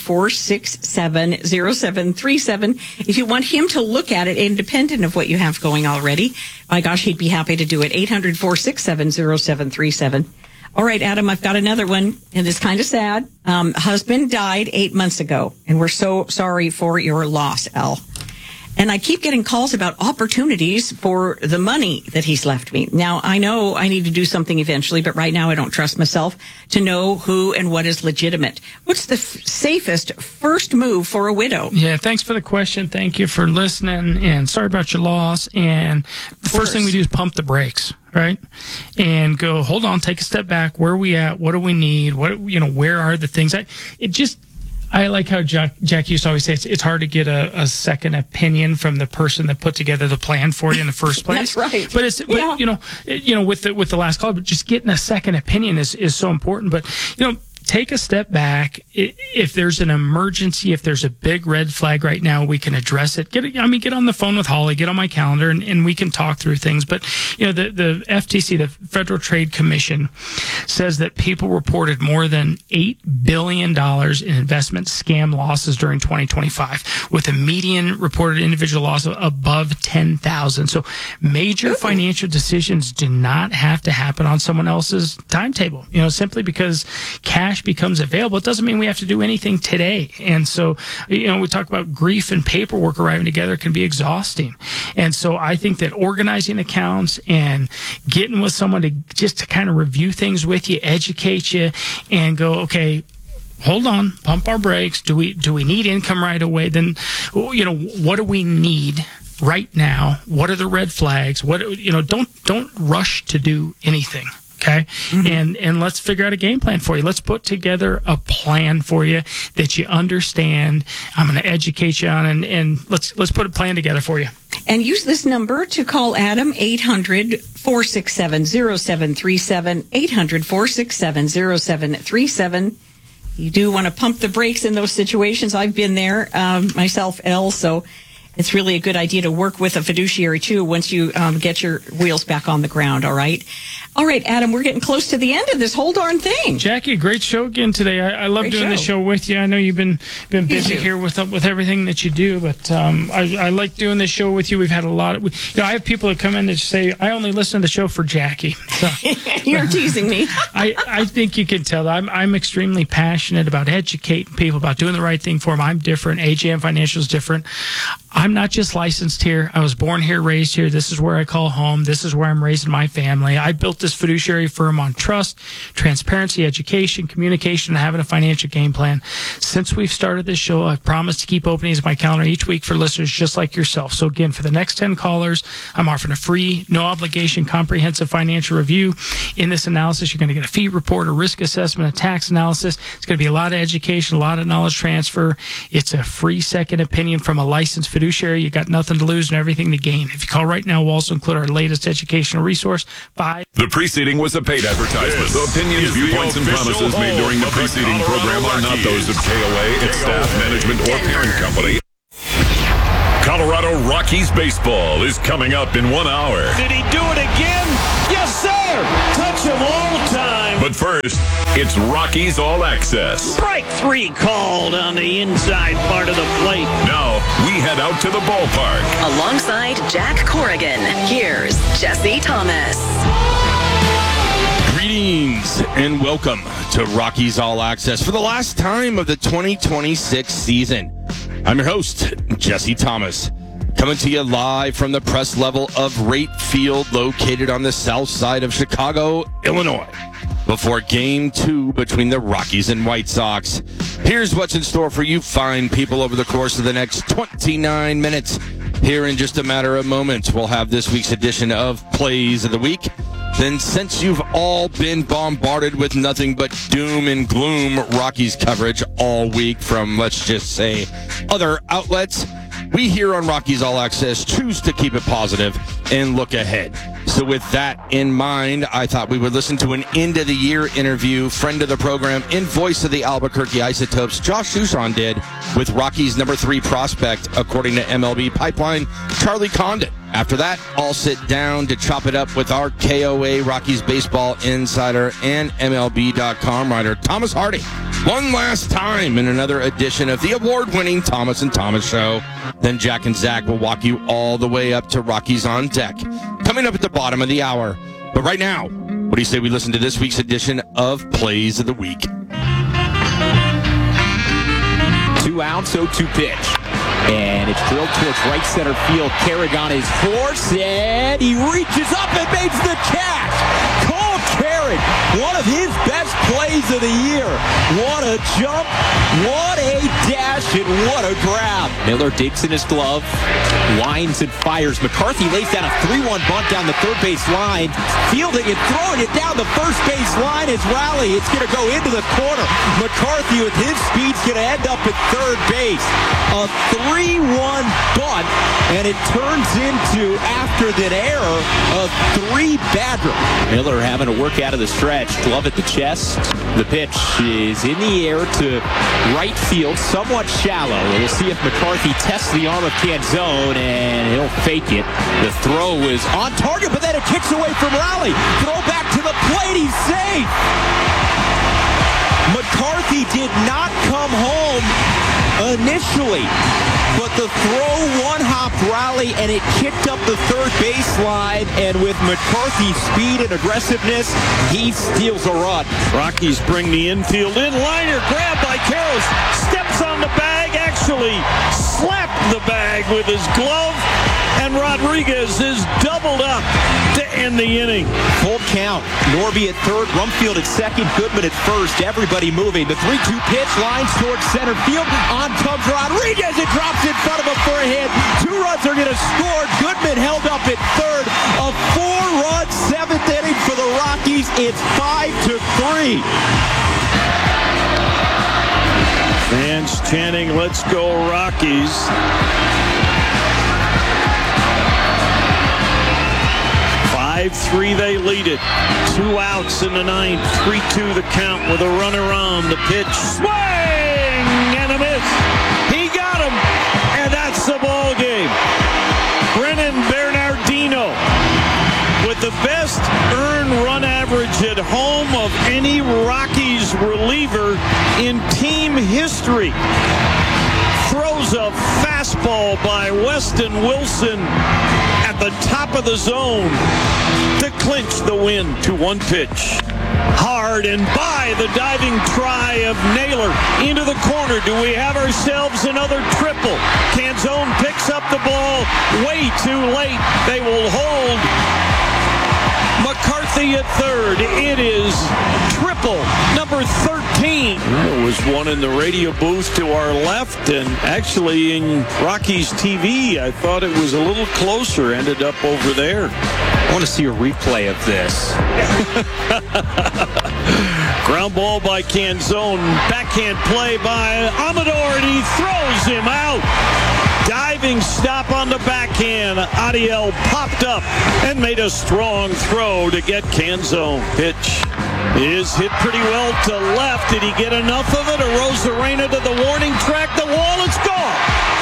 800-467-0737. If you want him to look at it independent of what you have going already, my gosh, he'd be happy to do it. 800-467-0737. All right, Adam, I've got another one, and it's kind of sad. Husband died 8 months ago, and we're so sorry for your loss, Al. And I keep getting calls about opportunities for the money that he's left me. Now, I know I need to do something eventually, but right now I don't trust myself to know who and what is legitimate. What's the safest first move for a widow? Yeah, thanks for the question. Thank you for listening, and sorry about your loss. And the first thing we do is pump the brakes, right? And go, hold on, take a step back. Where are we at? What do we need? Where are the things? I like how Jack used to always say it's hard to get a second opinion from the person that put together the plan for you in the first place. That's right. But with the last call, but just getting a second opinion is so important. But take a step back. If there's an emergency, if there's a big red flag right now, we can address it. Get on the phone with Holly, get on my calendar, and we can talk through things. But, the FTC, the Federal Trade Commission, says that people reported more than $8 billion in investment scam losses during 2025, with a median reported individual loss of above $10,000. So major financial decisions do not have to happen on someone else's timetable. Simply because cash becomes available, it doesn't mean we have to do anything today. And so, we talk about grief and paperwork arriving together can be exhausting. And so I think that organizing accounts and getting with someone to kind of review things with you, educate you, and go, okay, hold on, pump our brakes. Do we need income right away? Then, what do we need right now? What are the red flags? Don't rush to do anything. Okay. Mm-hmm. And let's figure out a game plan for you. Let's put together a plan for you that you understand. I'm going to educate you on, and let's put a plan together for you. And use this number to call Adam, 800-467-0737, 800-467-0737. You do want to pump the brakes in those situations. I've been there myself, Elle, so it's really a good idea to work with a fiduciary, too, once you get your wheels back on the ground, all right? All right, Adam, we're getting close to the end of this whole darn thing. Jackie, great show again today. I love doing the show with you. I know you've been busy here with everything that you do, but I like doing this show with you. We've had a lot of, I have people that come in that say, I only listen to the show for Jackie. So, you're teasing me. I think you can tell that I'm extremely passionate about educating people, about doing the right thing for them. I'm different. AJM Financial is different. I'm not just licensed here. I was born here, raised here. This is where I call home. This is where I'm raising my family. I built this fiduciary firm on trust, transparency, education, communication, and having a financial game plan. Since we've started this show, I've promised to keep openings in my calendar each week for listeners just like yourself. So again, for the next 10 callers, I'm offering a free, no obligation, comprehensive financial review. In this analysis, you're going to get a fee report, a risk assessment, a tax analysis. It's going to be a lot of education, a lot of knowledge transfer. It's a free second opinion from a licensed fiduciary. You got nothing to lose and everything to gain. If you call right now, we'll also include our latest educational resource. The preceding was a paid advertisement. The opinions, viewpoints, and promises made during the preceding program are not those of KOA, its staff, management, or parent company. Colorado Rockies baseball is coming up in 1 hour. Did he do it again? Yes, sir! Touch him all time. But first, it's Rockies All Access. Strike 3 called on the inside part of the plate. Now, we head out to the ballpark. Alongside Jack Corrigan, here's Jesse Thomas. Greetings and welcome to Rockies All Access for the last time of the 2026 season. I'm your host, Jesse Thomas, coming to you live from the press level of Rate Field, located on the south side of Chicago, Illinois, before Game 2 between the Rockies and White Sox. Here's what's in store for you fine people over the course of the next 29 minutes. Here in just a matter of moments, we'll have this week's edition of Plays of the Week. Then, since you've all been bombarded with nothing but doom and gloom Rockies coverage all week from, let's just say, other outlets, we here on Rockies All Access choose to keep it positive and look ahead. So with that in mind, I thought we would listen to an end-of-the-year interview friend of the program and voice of the Albuquerque Isotopes, Josh Suchon, did with Rockies' number 3 prospect, according to MLB Pipeline, Charlie Condon. After that, I'll sit down to chop it up with our KOA Rockies baseball insider and MLB.com writer, Thomas Hardy. One last time in another edition of the award-winning Thomas and Thomas Show. Then Jack and Zach will walk you all the way up to Rockies on Deck, coming up at the bottom of the hour. But right now, what do you say we listen to this week's edition of Plays of the Week? 2 out, 0-2 pitch. And it's drilled towards right center field. Kerrigan is horse, and he reaches up and makes the catch. Cole Kerrig, one of his best plays of the year. What a jump, what a dash, and what a grab. Miller digs in his glove, winds and fires. McCarthy lays down a 3-1 bunt down the third base line. Fielding and throwing it down the first base line is Raleigh. It's going to go into the corner. McCarthy with his speed's going to end up at third base. A 3-1 bunt, and it turns into, after that error, a 3-badger. Miller having to work out of the stretch. Glove at the chest. The pitch is in the air to right field, somewhat shallow. We'll see if McCarthy tests the arm of Canzone, and he'll fake it. The throw is on target, but then it kicks away from Raleigh. Throw back to the plate. He's safe. McCarthy did not come home initially, but the throw one-hopped Raleigh, and it kicked up the third baseline, and with McCarthy's speed and aggressiveness, he steals a run. Rockies bring the infield in. Liner grabbed by Karros. Steps on the bag, actually slapped the bag with his glove, and Rodriguez is doubled up to end the inning. Full count. Norby at third, Rumfield at second, Goodman at first. Everybody moving. The 3-2 pitch lines towards center field. On comes Rodriguez. It drops in front of him for a hit. 2 runs are going to score. Goodman held up at third. A 4-run 7th inning for the Rockies. It's 5-3. Fans chanting, "Let's go Rockies." 5-3 they lead it. 2 outs in the 9th. 3-2 the count with a runner on. The pitch. Swing and a miss. He got him. And that's the ball game. Brennan Bernardino with the best earned run average at home of any Rockies reliever in team history. Throws a fastball by Weston Wilson at the top of the zone to clinch the win. 2-1 pitch. Hard and by the diving try of Naylor into the corner. Do we have ourselves another triple? Canzone picks up the ball way too late. They will hold McCarthy at third. It is triple number 13. There was one in the radio booth to our left, and actually in Rockies TV, I thought it was a little closer. Ended up over there. I want to see a replay of this. Ground ball by Canzone. Backhand play by Amador, and he throws him out. Diving stop on the backhand. Adiel popped up and made a strong throw to get Canzone. Pitch is hit pretty well to left. Did he get enough of it? Arozarena to the warning track. The wall, it's gone.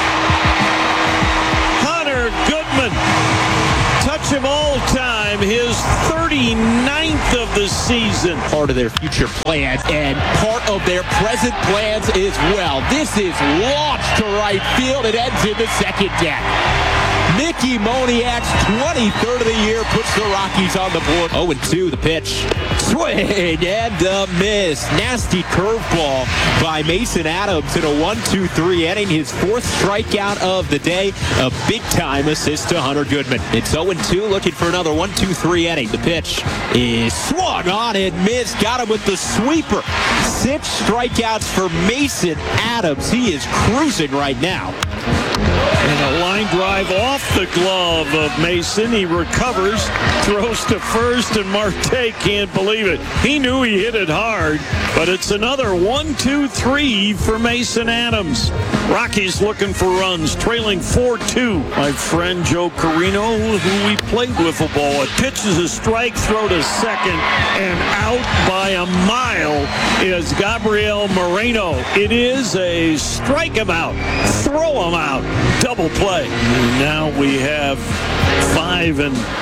Hunter Goodman. Touch him all time, his 39th of the season. Part of their future plans and part of their present plans as well. This is launched to right field. It ends in the second deck. Mickey Moniak's 23rd of the year puts the Rockies on the board. 0-2, the pitch. Swing and a miss. Nasty curveball by Mason Adams in a 1-2-3 inning. His fourth strikeout of the day. A big-time assist to Hunter Goodman. It's 0-2, looking for another 1-2-3 inning. The pitch is swung on and missed. Got him with the sweeper. 6 strikeouts for Mason Adams. He is cruising right now. And a line drive off the glove of Mason. He recovers, throws to first, and Marte can't believe it. He knew he hit it hard, but it's another 1-2-3 for Mason Adams. Rockies looking for runs, trailing 4-2. My friend Joe Carino, who we played wiffle ball, it pitches a strike, throw to second, and out by a mile is Gabriel Moreno. It is a strike him out, throw him out, double play. And now we have 5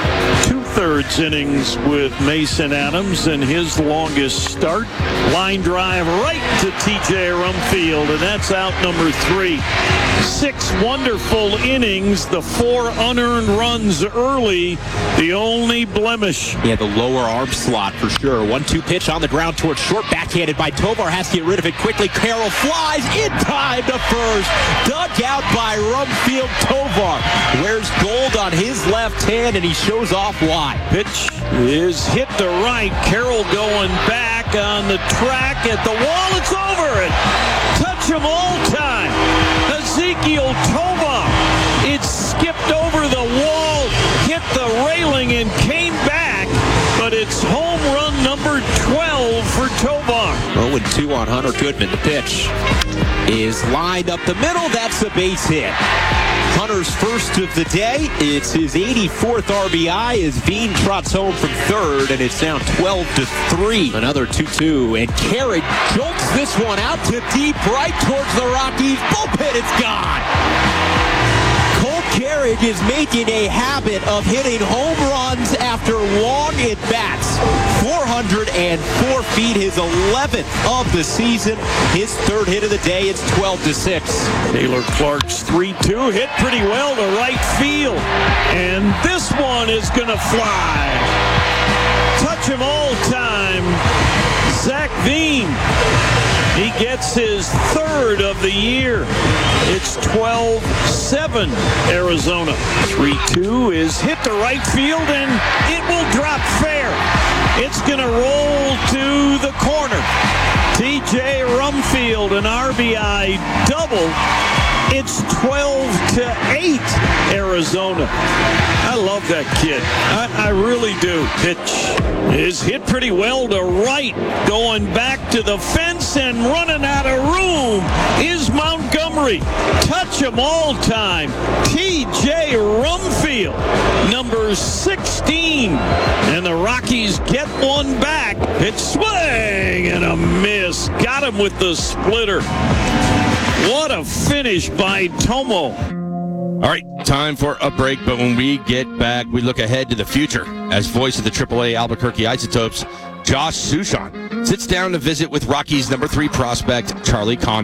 2/3 innings with Mason Adams, and his longest start. Line drive right to TJ Rumfield, and that's out number 3. 6 wonderful innings, the 4 unearned runs early, the only blemish. Yeah, the lower arm slot for sure. 1-2 pitch on the ground towards short, backhanded by Tovar. Has to get rid of it quickly. Carroll flies in time to first. Dug out by Rumfield. Tovar wears gold on his left hand, and he shows off why. Pitch is hit to right. Carroll going back on the track at the wall. It's over it. Touch him all time. Ezequiel Tovar. It skipped over the wall, hit the railing, and came back. But it's home run number 12 for Tovar. 0-2 on Hunter Goodman. The pitch is lined up the middle. That's a base hit. Hunter's first of the day. It's his 84th RBI as Veen trots home from third, and it's now 12-3. Another 2-2, and Carrick jolts this one out to deep right towards the Rockies. Bullpen, it's gone. Cole Carrick is making a habit of hitting home runs after long at-bats. 404 feet, his 11th of the season. His third hit of the day. It's 12-6. Taylor Clark's 3-2 hit pretty well to right field. And this one is going to fly. Touch him all time. Zach Veen. He gets his third of the year. It's 12-7 Arizona. 3-2 is hit to right field, and it will drop fair. It's going to roll to the corner. TJ Rumfield, an RBI double. It's 12-8 Arizona. I love that kid. I really do. Pitch is hit pretty well to right. Going back to the fence and running out of room is Montgomery. Touch him all time. TJ Rumfield, number 16. And the Rockies get one back. Pitch swing and a miss. Got him with the splitter. What a finish by Tomo. All right, time for a break, but when we get back, we look ahead to the future. As voice of the AAA Albuquerque Isotopes, Josh Suchon sits down to visit with Rockies number 3 prospect Charlie Condon.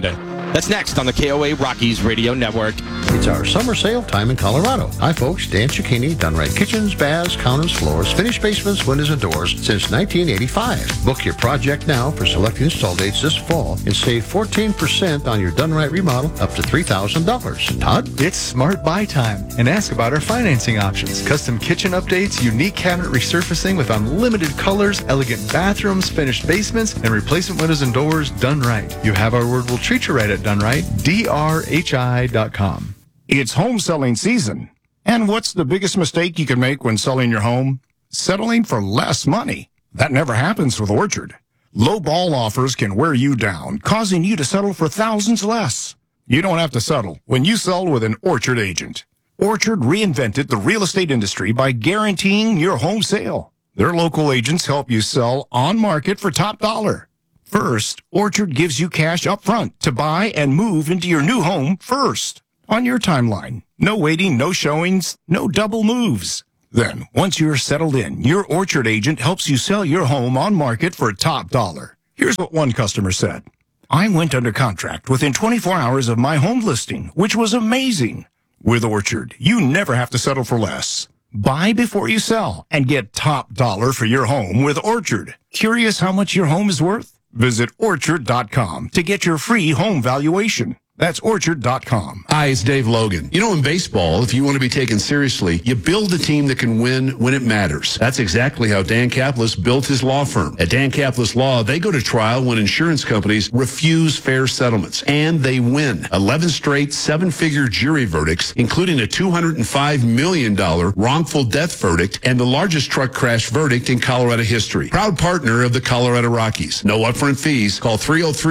That's next on the KOA Rockies Radio Network. It's our summer sale time in Colorado. Hi, folks. Dan Cicchini, done right kitchens, baths, counters, floors, finished basements, windows, and doors since 1985. Book your project now for selected install dates this fall and save 14% on your done right remodel up to $3,000. Todd? It's smart buy time, and ask about our financing options. Custom kitchen updates, unique cabinet resurfacing with unlimited colors, elegant bathrooms, finished basements, and replacement windows and doors done right. You have our word, we'll treat you right at Done Right. DRHI.com. It's home selling season. And what's the biggest mistake you can make when selling your home? Settling for less money. That never happens with Orchard. Low ball offers can wear you down, causing you to settle for thousands less. You don't have to settle when you sell with an Orchard agent. Orchard reinvented the real estate industry by guaranteeing your home sale. Their local agents help you sell on market for top dollar. First, Orchard gives you cash up front to buy and move into your new home first. On your timeline. No waiting, no showings, no double moves. Then, once you're settled in, your Orchard agent helps you sell your home on market for top dollar. Here's what one customer said. I went under contract within 24 hours of my home listing, which was amazing. With Orchard, you never have to settle for less. Buy before you sell and get top dollar for your home with Orchard. Curious how much your home is worth? Visit Orchard.com to get your free home valuation. That's Orchard.com. Hi, it's Dave Logan. You know, in baseball, if you want to be taken seriously, you build a team that can win when it matters. That's exactly how Dan Caplis built his law firm. At Dan Caplis Law, they go to trial when insurance companies refuse fair settlements. And they win. 11 straight seven-figure jury verdicts, including a $205 million wrongful death verdict and the largest truck crash verdict in Colorado history. Proud partner of the Colorado Rockies. No upfront fees. Call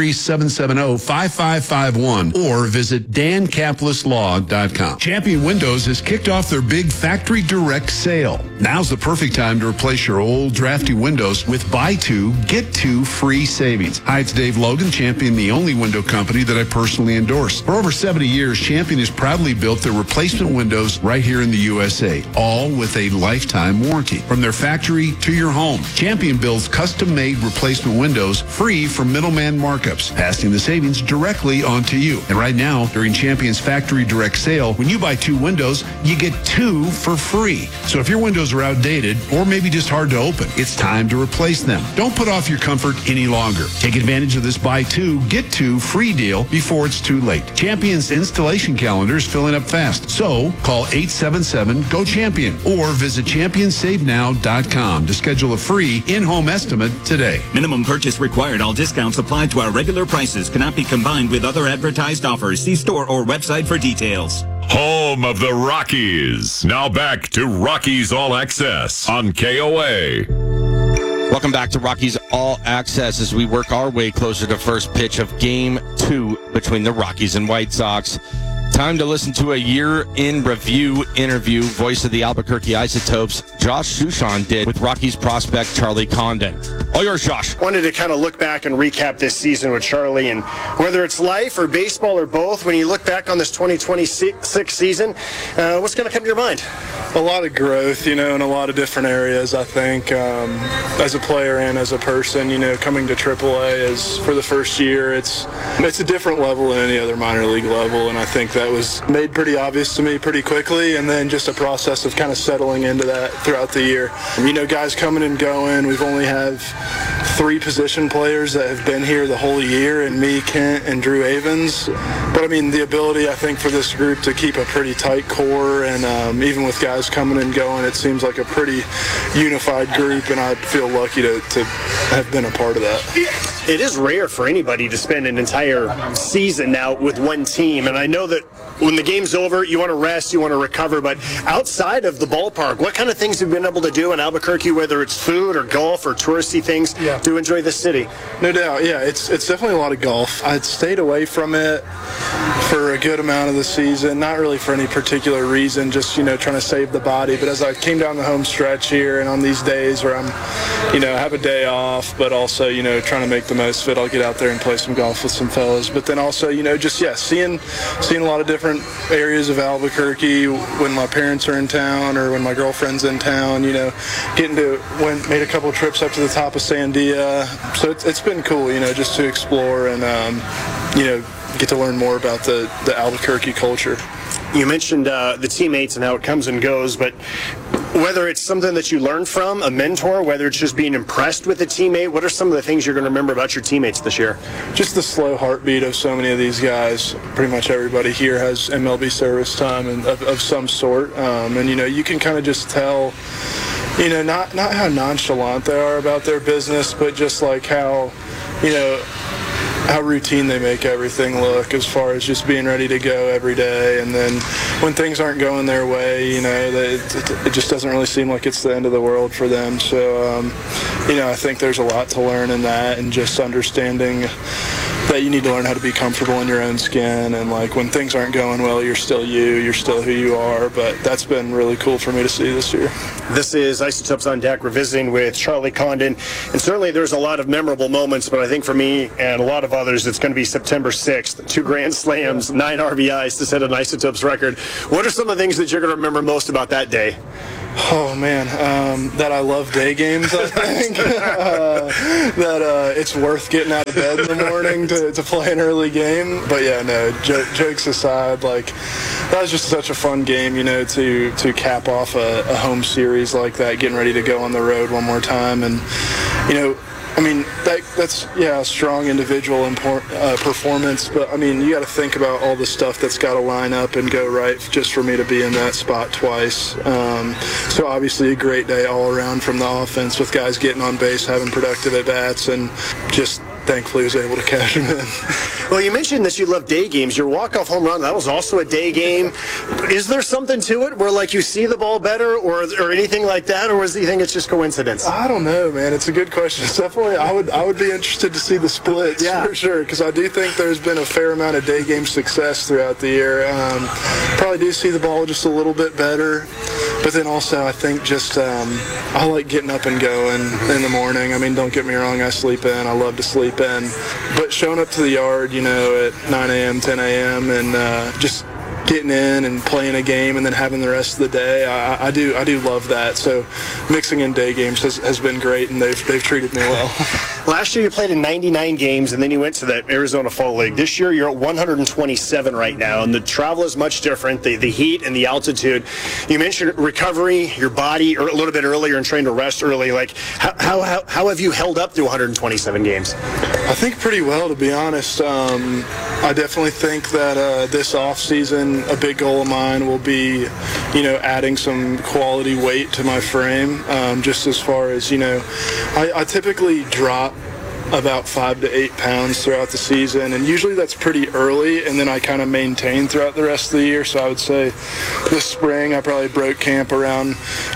303-770-5551. Or visit dancapleslaw.com. Champion Windows has kicked off their big factory direct sale. Now's the perfect time to replace your old drafty windows with buy two, get two free savings. Hi, it's Dave Logan, Champion, the only window company that I personally endorse. For over 70 years, Champion has proudly built their replacement windows right here in the USA, all with a lifetime warranty. From their factory to your home, Champion builds custom-made replacement windows free from middleman markups, passing the savings directly onto you. And right now, during Champion's Factory Direct Sale, when you buy two windows, you get two for free. So if your windows are outdated or maybe just hard to open, it's time to replace them. Don't put off your comfort any longer. Take advantage of this buy two, get two free deal before it's too late. Champion's installation calendar is filling up fast. So call 877-GO-CHAMPION or visit ChampionSaveNow.com to schedule a free in-home estimate today. Minimum purchase required. All discounts applied to our regular prices. Cannot be combined with other advertised offers. See store or website for details. Home of the Rockies. Now back to Rockies All Access on KOA. Welcome back to Rockies All Access as we work our way closer to first pitch of Game 2 between the Rockies and White Sox. Time to listen to a year-in-review interview voice of the Albuquerque Isotopes, Josh Suchon, did with Rockies prospect Charlie Condon. All yours, Josh. Wanted to kind of look back and recap this season with Charlie, and whether it's life or baseball or both, when you look back on this 2026 season, what's going to come to your mind? A lot of growth, in a lot of different areas, I think, as a player and as a person. Coming to AAA is, for the first year, it's a different level than any other minor league level, and I think that was made pretty obvious to me pretty quickly, and then just a process of kind of settling into that throughout the year. Guys coming and going. We've only had 3 position players that have been here the whole year, and me, Kent, and Drew Avens. But the ability, I think, for this group to keep a pretty tight core, and even with guys coming and going, it seems like a pretty unified group, and I feel lucky to have been a part of that. It is rare for anybody to spend an entire season now with one team, and I know that when the game's over, you want to rest, you want to recover, but outside of the ballpark, what kind of things have you been able to do in Albuquerque, whether it's food or golf or touristy things, to enjoy the city? No doubt, yeah, it's definitely a lot of golf. I'd stayed away from it for a good amount of the season, not really for any particular reason, just, trying to save the body, but as I came down the home stretch here, and on these days where I'm, have a day off, but also, trying to make the most of it, I'll get out there and play some golf with some fellas, but then also, seeing a lot of different areas of Albuquerque when my parents are in town or when my girlfriend's in town, made a couple of trips up to the top of Sandia, so it's been cool, just to explore and, get to learn more about the Albuquerque culture. You mentioned the teammates and how it comes and goes, but whether it's something that you learned from a mentor, whether it's just being impressed with a teammate, what are some of the things you're going to remember about your teammates this year? Just the slow heartbeat of so many of these guys. Pretty much everybody here has MLB service time and of some sort, and you can kind of just tell, not how nonchalant they are about their business, but just like how routine they make everything look, as far as just being ready to go every day. And then when things aren't going their way, it just doesn't really seem like it's the end of the world for them. So, I think there's a lot to learn in that, and just understanding that you need to learn how to be comfortable in your own skin. And like when things aren't going well, you're still you're still who you are. But that's been really cool for me to see this year. This is Isotopes on Deck. We're visiting with Charlie Condon, and certainly there's a lot of memorable moments, but I think for me and a lot of others, it's going to be September 6th. 2 grand slams, 9 RBIs to set an Isotopes record. What are some of the things that you're going to remember most about that day? Oh, man, that I love day games, I think. That it's worth getting out of bed in the morning to play an early game. But, yeah, no, jokes aside, that was just such a fun game, to cap off a home series like that, getting ready to go on the road one more time. And, that's a strong individual performance, but you got to think about all the stuff that's got to line up and go right just for me to be in that spot twice. So obviously a great day all around from the offense, with guys getting on base, having productive at bats, and just thankfully was able to cash them in. Well, you mentioned that you love day games. Your walk-off home run, that was also a day game. Is there something to it where you see the ball better or anything like that, or do you think it's just coincidence? I don't know, man. It's a good question. It's definitely, I would be interested to see the splits for sure, because I do think there's been a fair amount of day game success throughout the year. Probably do see the ball just a little bit better, but then also I think just I like getting up and going in the morning. Don't get me wrong, I sleep in. I love to sleep in, but showing up to the yard, at 9 a.m., 10 a.m., and just getting in and playing a game and then having the rest of the day, I do love that. So mixing in day games has been great, and they've treated me well. Last year you played in 99 games, and then you went to the Arizona Fall League. This year you're at 127 right now, and the travel is much different, the heat and the altitude. You mentioned recovery, your body a little bit earlier and trying to rest early. How have you held up through 127 games? I think pretty well, to be honest. I definitely think that this off season, a big goal of mine will be, adding some quality weight to my frame. Just as far as, I typically drop about 5 to 8 pounds throughout the season, and usually that's pretty early, and then I kind of maintain throughout the rest of the year. So I would say this spring I probably broke camp around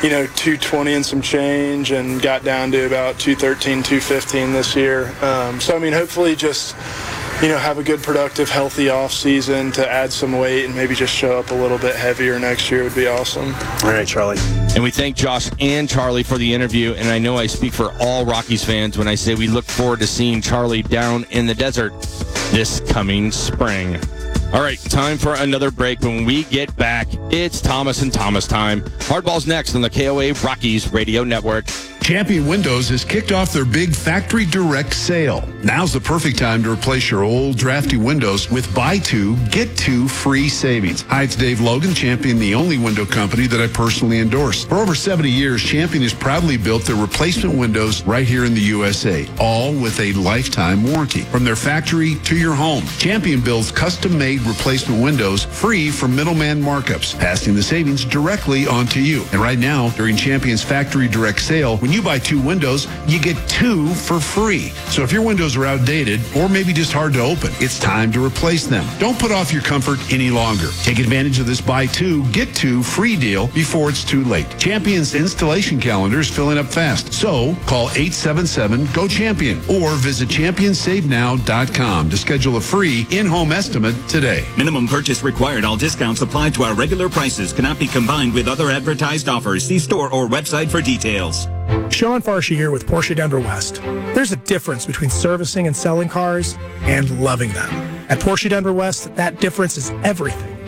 220 and some change, and got down to about 213, 215 this year. So hopefully just have a good, productive, healthy off season to add some weight and maybe just show up a little bit heavier next year would be awesome. All right, Charlie. And we thank Josh and Charlie for the interview. And I know I speak for all Rockies fans when I say we look forward to seeing Charlie down in the desert this coming spring. All right, time for another break. When we get back, it's Thomas and Thomas time. Hardball's next on the KOA Rockies Radio Network. Champion Windows has kicked off their big factory direct sale. Now's the perfect time to replace your old drafty windows with buy 2, get 2 free savings. Hi, it's Dave Logan, Champion, the only window company that I personally endorse. For over 70 years, Champion has proudly built their replacement windows right here in the USA, all with a lifetime warranty. From their factory to your home, Champion builds custom-made replacement windows free from middleman markups, passing the savings directly onto you. And right now, during Champion's factory direct sale, when you buy 2 windows, you get 2 for free. So if your windows are outdated or maybe just hard to open, it's time to replace them. Don't put off your comfort any longer. Take advantage of this buy 2, get 2 free deal before it's too late. Champion's installation calendar is filling up fast. So call 877-GO-CHAMPION or visit championsavenow.com to schedule a free in-home estimate today. Minimum purchase required. All discounts applied to our regular prices. Cannot be combined with other advertised offers. See store or website for details. Sean Farshey here with Porsche Denver West. There's a difference between servicing and selling cars and loving them. At Porsche Denver West, that difference is everything.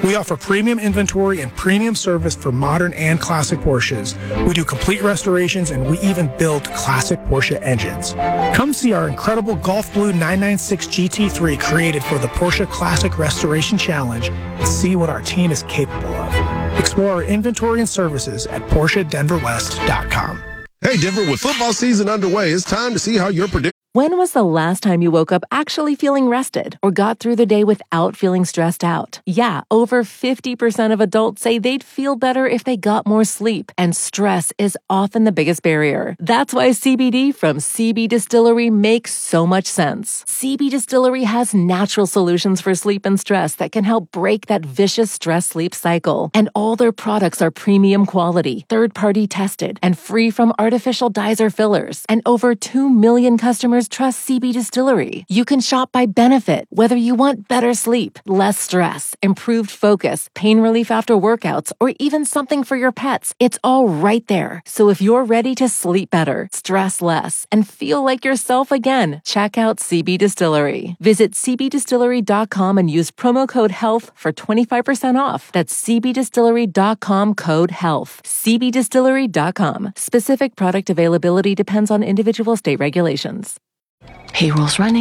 We offer premium inventory and premium service for modern and classic Porsches. We do complete restorations, and we even build classic Porsche engines. Come see our incredible Golf Blue 996 GT3 created for the Porsche Classic Restoration Challenge and see what our team is capable of. Explore our inventory and services at PorscheDenverWest.com. Hey, Denver, with football season underway, it's time to see how your prediction. When was the last time you woke up actually feeling rested or got through the day without feeling stressed out? Yeah, over 50% of adults say they'd feel better if they got more sleep, and stress is often the biggest barrier. That's why CBD from CB Distillery makes so much sense. CB Distillery has natural solutions for sleep and stress that can help break that vicious stress-sleep cycle. And all their products are premium quality, third-party tested, and free from artificial dyes or fillers. And over 2 million customers trust CB Distillery. You can shop by benefit, whether you want better sleep, less stress, improved focus, pain relief after workouts, or even something for your pets. It's all right there. So if you're ready to sleep better, stress less, and feel like yourself again, check out CB Distillery. Visit cbdistillery.com and use promo code HEALTH for 25% off. That's cbdistillery.com code HEALTH. cbdistillery.com. Specific product availability depends on individual state regulations. Payroll's running.